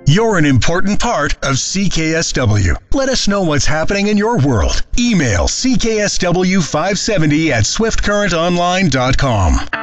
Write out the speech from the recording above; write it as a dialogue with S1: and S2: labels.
S1: You're an important part of CKSW. Let us know what's happening in your world. Email cksw570@swiftcurrentonline.com.